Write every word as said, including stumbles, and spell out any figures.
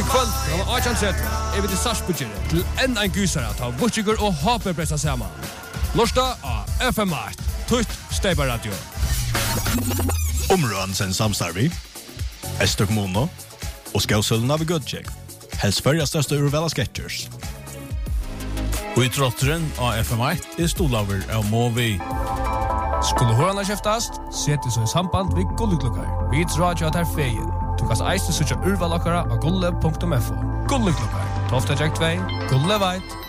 kväll, från arton trettio, är vi till Sarsbygger till en en gysare att ha Butchiger och Haper pressa samman. Lörsta av F M åtta, Tutt Steibar Radio. Områden sen samstarvi, Ester Kommuno och Skausölna vid Gödtjek. Helst följa största urvala Sketchers. Och i trottren av F M åtta är stolaver av Movi. Skulle hörarna käftast, sätter sig i samband vid Gulleklockar. Vi tror att jag tar fejen. Du kan eiste söka urvalakara av gulle punkt f o. Gulleklockar, tolv två, Gulle Veit.